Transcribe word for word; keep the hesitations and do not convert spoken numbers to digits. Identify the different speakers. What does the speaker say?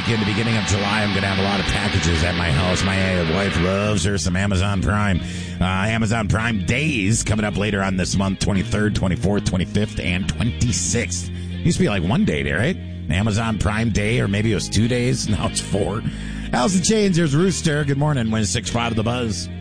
Speaker 1: weekend, the beginning of July, I'm going to have a lot of packages at my house. My wife loves her some Amazon Prime. Uh, Amazon Prime Days coming up later on this month, twenty-third, twenty-fourth, twenty-fifth, and twenty-sixth. Used to be like one day, right? Amazon Prime Day, or maybe it was two days. Now it's four. How's the change? There's Rooster. Good morning. Win six five of the Buzz.